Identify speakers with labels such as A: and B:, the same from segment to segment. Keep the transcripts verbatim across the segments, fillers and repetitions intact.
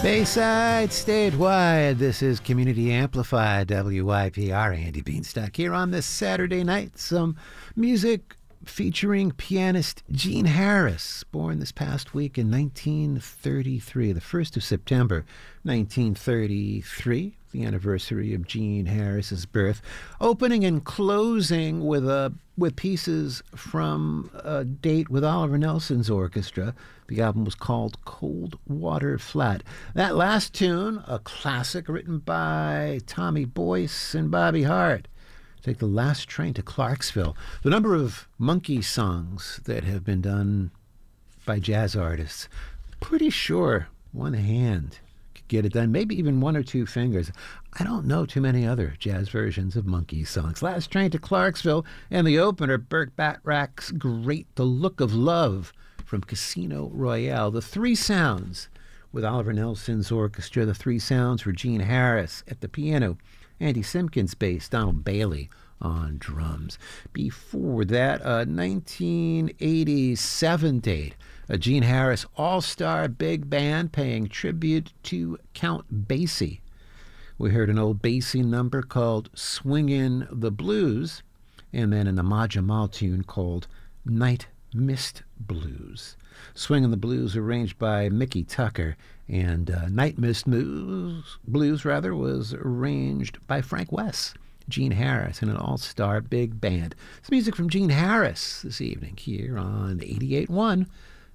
A: Bayside, statewide, this is Community Amplified, W Y P R. Andy Beanstalk here on this Saturday night. Some music featuring pianist Gene Harris, born this past week in nineteen thirty-three, the first of September, nineteen thirty-three, the anniversary of Gene Harris's birth. Opening and closing with a with pieces from a date with Oliver Nelson's orchestra. The album was called Cold Water Flat. That last tune, a classic written by Tommy Boyce and Bobby Hart. Take the last train to Clarksville. The number of monkey songs that have been done by jazz artists, pretty sure one hand could get it done, maybe even one or two fingers. I don't know too many other jazz versions of monkey songs. Last Train to Clarksville, and the opener, Burt Bacharach's great The Look of Love from Casino Royale. The Three Sounds with Oliver Nelson's orchestra. The Three Sounds were Gene Harris at the piano, Andy Simpkins bass, Donald Bailey on drums. Before that, a nineteen eighty-seven date, a Gene Harris all-star big band paying tribute to Count Basie. We heard an old Basie number called Swingin' the Blues, and then an Ahmad Jamal tune called Night Mist Blues. Swingin' the Blues arranged by Mickey Tucker, and uh, Night Mist Blues, Blues rather, was arranged by Frank West. Gene Harris and an all-star big band. It's music from Gene Harris this evening here on eighty-eight point one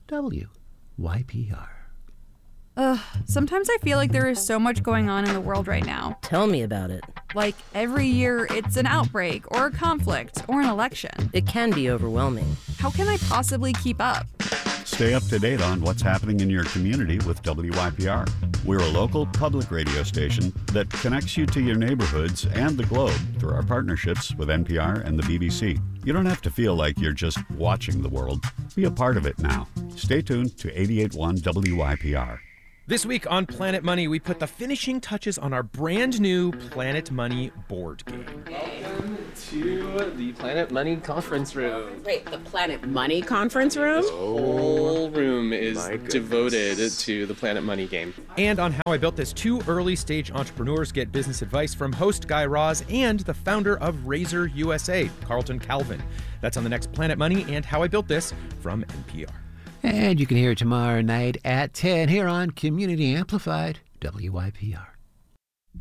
A: W Y P R.
B: Ugh, sometimes I feel like there is so much going on in the world right now.
C: Tell me about it.
B: Like every year it's an outbreak or a conflict or an election.
C: It can be overwhelming.
B: How can I possibly keep up?
D: Stay up to date on what's happening in your community with W Y P R. We're a local public radio station that connects you to your neighborhoods and the globe through our partnerships with N P R and the B B C. You don't have to feel like you're just watching the world. Be a part of it now. Stay tuned to eighty-eight point one W Y P R.
E: This week on Planet Money, we put the finishing touches on our brand new Planet Money board game.
F: Welcome to the Planet Money conference room.
G: Wait, the Planet Money conference room?
F: This whole room is devoted to the Planet Money game.
E: And on How I Built This, two early stage entrepreneurs get business advice from host Guy Raz and the founder of Razor U S A, Carlton Calvin. That's on the next Planet Money and How I Built This from N P R.
A: And you can hear it tomorrow night at ten here on Community Amplified, W Y P R.